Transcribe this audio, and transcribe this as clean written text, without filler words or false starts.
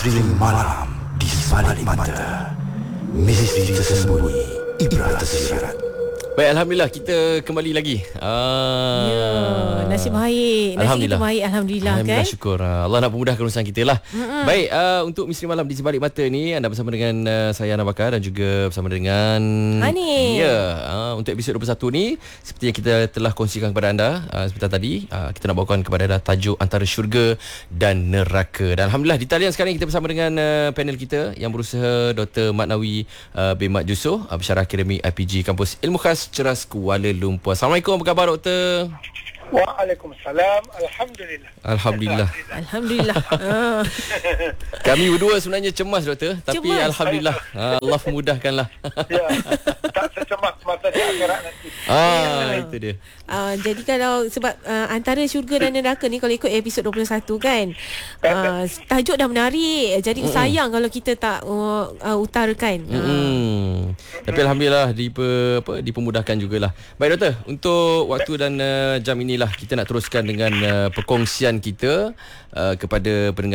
Misteri malam di sebalik mata. Misteri tersembunyi, ibrah tersirat. Baik, Alhamdulillah kita kembali lagi. Nasib baik. Nasib kita baik, Alhamdulillah kan. Alhamdulillah, syukur. Allah nak memudahkan urusan kita lah. Baik, untuk Misteri Malam di Sebalik Mata ni, anda bersama dengan saya Ana Bakar dan juga bersama dengan Hanif. Ya, untuk episod 21 ni, seperti yang kita telah kongsikan kepada anda sebentar tadi, kita nak bawakan kepada anda tajuk antara syurga dan neraka. Dan Alhamdulillah di talian sekarang kita bersama dengan panel kita yang berusaha, Dr. Mat Nawi bin Mat Yusof, Pensyarah Akademik IPG Kampus Ilmu Khas Ceras Kuala Lumpur. Assalamualaikum, apa khabar doktor? Waalaikumsalam. Alhamdulillah. Alhamdulillah. Kami berdua sebenarnya cemas doktor, tapi Cemas. Alhamdulillah Allah memudahkanlah. Ya, tak secemas masa di akhirat nanti. Itu dia. Jadi kalau sebab antara syurga dan neraka ni, kalau ikut episod 21 kan, tajuk dah menarik. Jadi sayang kalau kita tak utarakan. Tapi Alhamdulillah dipermudahkan jugalah. Baik doktor, untuk waktu dan jam inilah kita nak teruskan dengan perkongsian kita kepada pendengar